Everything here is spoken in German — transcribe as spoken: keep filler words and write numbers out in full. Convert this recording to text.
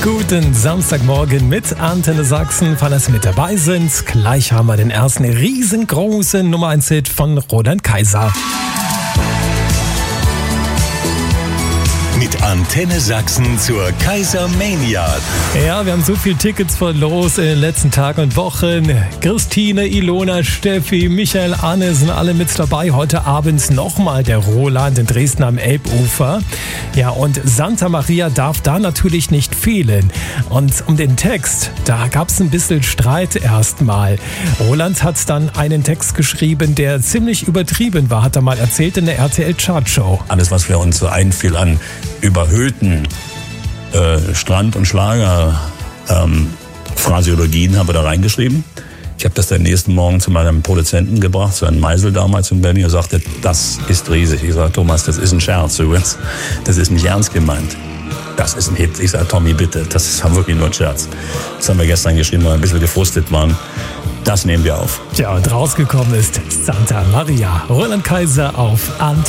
Guten Samstagmorgen mit Antenne Sachsen, falls Sie mit dabei sind. Gleich haben wir den ersten riesengroßen Nummer eins Hit von Roland Kaiser. Mit Antenne Sachsen zur Kaisermania. Ja, wir haben so viele Tickets verlost in den letzten Tagen und Wochen. Christine, Ilona, Steffi, Michael, Anne sind alle mit dabei. Heute abends nochmal der Roland in Dresden am Elbufer. Ja, und Santa Maria darf da natürlich nicht fehlen. Und um den Text, da gab es ein bisschen Streit erstmal. Roland hat dann einen Text geschrieben, der ziemlich übertrieben war, hat er mal erzählt in der R T L Chartshow. Alles, was wir uns so einfiel an überhöhten äh, Strand- und Schlager ähm, Phraseologien haben wir da reingeschrieben. Ich habe das dann nächsten Morgen zu meinem Produzenten gebracht, zu einem Meisel damals in Berlin. Er sagte, das ist riesig. Ich sage, Thomas, das ist ein Scherz übrigens. Das ist nicht ernst gemeint. Das ist ein Hit. Ich sage, Tommy, bitte, das ist wirklich nur ein Scherz. Das haben wir gestern geschrieben, weil wir ein bisschen gefrustet waren. Das nehmen wir auf. Tja, und rausgekommen ist Santa Maria. Roland Kaiser auf Antenne.